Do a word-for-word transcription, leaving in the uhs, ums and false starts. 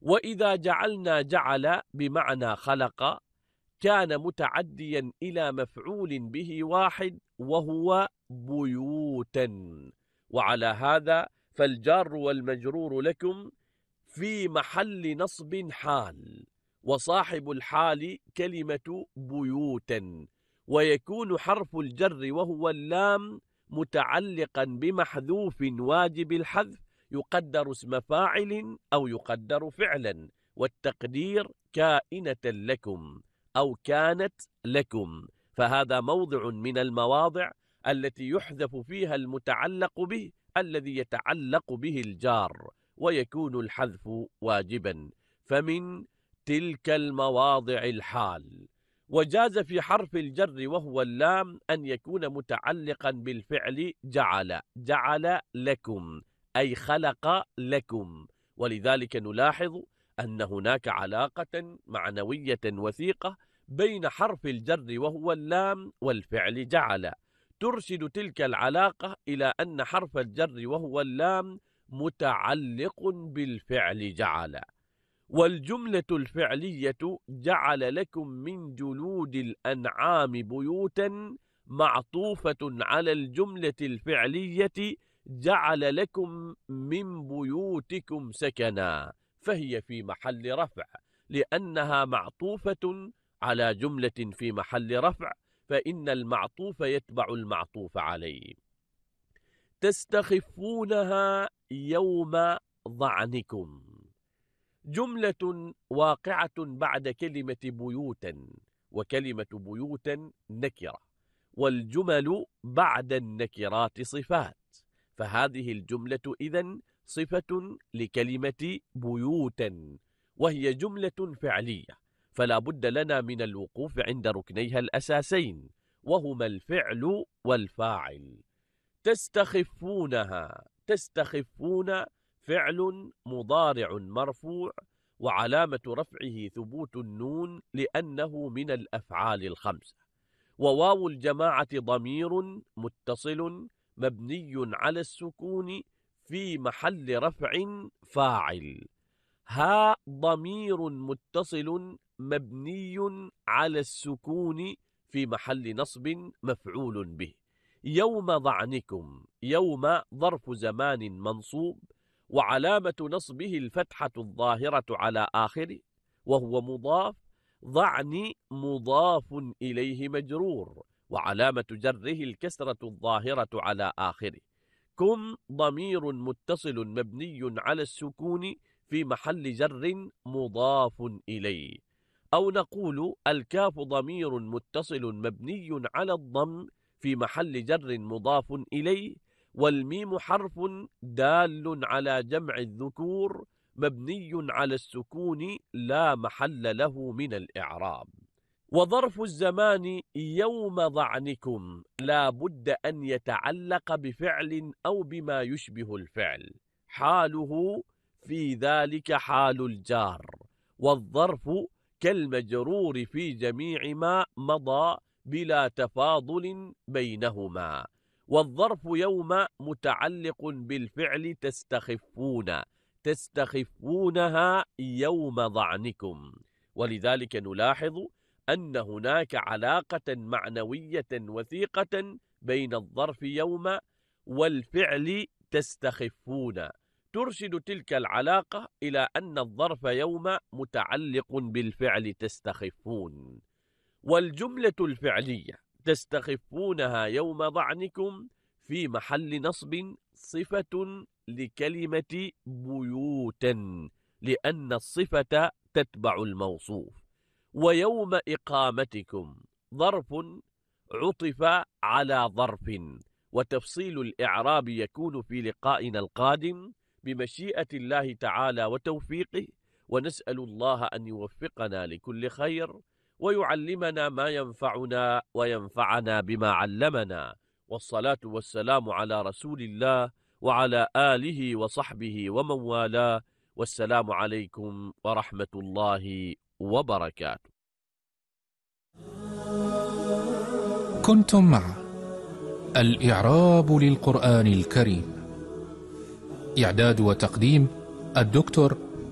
وإذا جعلنا جعل بمعنى خلق كان متعديا إلى مفعول به واحد وهو بيوتا، وعلى هذا فالجار والمجرور لكم في محل نصب حال، وصاحب الحال كلمة بيوتا، ويكون حرف الجر وهو اللام متعلقا بمحذوف واجب الحذف يقدر اسم فاعل أو يقدر فعلا، والتقدير كائنة لكم أو كانت لكم، فهذا موضع من المواضع التي يحذف فيها المتعلق به الذي يتعلق به الجار، ويكون الحذف واجبا، فمن تلك المواضع الحال. وجاز في حرف الجر وهو اللام أن يكون متعلقا بالفعل جعل، جعل لكم أي خلق لكم، ولذلك نلاحظ أن هناك علاقة معنوية وثيقة بين حرف الجر وهو اللام والفعل جعل، ترشد تلك العلاقة إلى أن حرف الجر وهو اللام متعلق بالفعل جعل. والجملة الفعلية جعل لكم من جلود الأنعام بيوتا معطوفة على الجملة الفعلية جعل لكم من بيوتكم سكنا، فهي في محل رفع لأنها معطوفة على جملة في محل رفع، فإن المعطوف يتبع المعطوف عليه. تستخفونها يوم ظعنكم، جملة واقعة بعد كلمة بيوتا، وكلمة بيوتا نكرة، والجمل بعد النكرات صفات، فهذه الجملة إذن صفة لكلمة بيوتا، وهي جملة فعلية، فلا بد لنا من الوقوف عند ركنيها الأساسين وهما الفعل والفاعل. تستخفونها، تستخفون فعل مضارع مرفوع وعلامة رفعه ثبوت النون لأنه من الأفعال الخمسة، وواو الجماعة ضمير متصل مبني على السكون في محل رفع فاعل، ها ضمير متصل مبني على السكون في محل نصب مفعول به. يوم ظعنكم، يوم ظرف زمان منصوب وعلامة نصبه الفتحة الظاهرة على آخره وهو مضاف، ظعن مضاف إليه مجرور وعلامة جره الكسرة الظاهرة على آخره، كم ضمير متصل مبني على السكون في محل جر مضاف إليه، أو نقول الكاف ضمير متصل مبني على الضم في محل جر مضاف إليه، والميم حرف دال على جمع الذكور مبني على السكون لا محل له من الإعراب. وظرف الزمان يوم ظعنكم لا بد أن يتعلق بفعل أو بما يشبه الفعل، حاله في ذلك حال الجار، والظرف كالمجرور في جميع ما مضى بلا تفاضل بينهما. والظرف يوم متعلق بالفعل تستخفون، تستخفونها يوم ظعنكم، ولذلك نلاحظ أن هناك علاقة معنوية وثيقة بين الظرف يوم والفعل تستخفون، ترشد تلك العلاقة إلى أن الظرف يوم متعلق بالفعل تستخفون. والجملة الفعلية تستخفونها يوم ظعنكم في محل نصب صفة لكلمة بيوتا لأن الصفة تتبع الموصوف. ويوم إقامتكم ظرف عطف على ظرف، وتفصيل الإعراب يكون في لقائنا القادم بمشيئة الله تعالى وتوفيقه، ونسأل الله أن يوفقنا لكل خير ويعلمنا ما ينفعنا وينفعنا بما علمنا، والصلاة والسلام على رسول الله وعلى آله وصحبه ومن والاه، والسلام عليكم ورحمة الله وبركاته. كنتم مع الإعراب للقرآن الكريم، إعداد وتقديم الدكتور